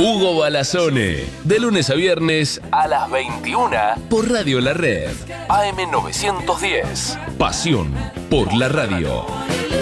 Hugo Balazone, de lunes a viernes a las 21 por Radio La Red, AM 910. Pasión por la radio.